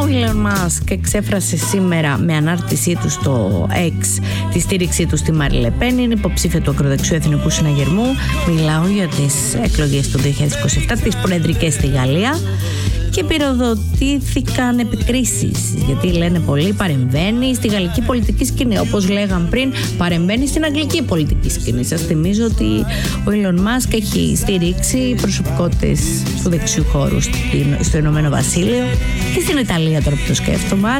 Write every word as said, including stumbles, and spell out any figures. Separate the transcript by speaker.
Speaker 1: Elon Musk εξέφρασε σήμερα με ανάρτησή του στο X τη στήριξή του στη Μάριν Λε Πεν, είναι υποψήφια του ακροδεξιού Εθνικού Συναγερμού. Μιλάω για τις εκλογές του δύο χιλιάδες είκοσι επτά, τις προεδρικές στη Γαλλία. Και πυροδοτήθηκαν επικρίσεις, γιατί λένε πολλοί παρεμβαίνει στη γαλλική πολιτική σκηνή. Όπως λέγαν πριν, παρεμβαίνει στην αγγλική πολιτική σκηνή. Σας θυμίζω ότι ο Elon Musk έχει στηρίξει προσωπικότητες του δεξιού χώρου στο Ηνωμένο Βασίλειο και στην Ιταλία, τώρα που το σκέφτομαι.